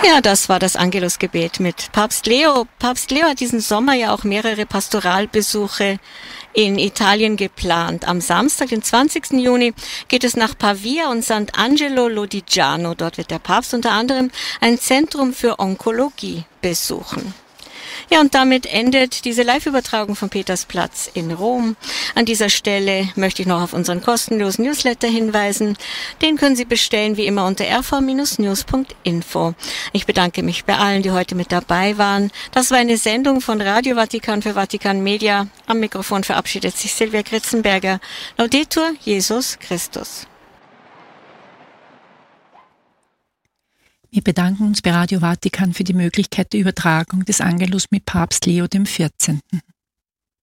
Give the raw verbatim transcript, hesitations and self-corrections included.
Ja, das war das Angelusgebet mit Papst Leo. Papst Leo hat diesen Sommer ja auch mehrere Pastoralbesuche in Italien geplant. Am Samstag, den zwanzigsten Juni, geht es nach Pavia und Sant'Angelo Lodigiano. Dort wird der Papst unter anderem ein Zentrum für Onkologie besuchen. Ja, und damit endet diese Live-Übertragung vom Petersplatz in Rom. An dieser Stelle möchte ich noch auf unseren kostenlosen Newsletter hinweisen. Den können Sie bestellen wie immer unter r v Bindestrich news punkt info. Ich bedanke mich bei allen, die heute mit dabei waren. Das war eine Sendung von Radio Vatikan für Vatikan Media. Am Mikrofon verabschiedet sich Silvia Kritzenberger. Laudetur Jesus Christus. Wir bedanken uns bei Radio Vatikan für die Möglichkeit der Übertragung des Angelus mit Papst Leo dem vierzehnten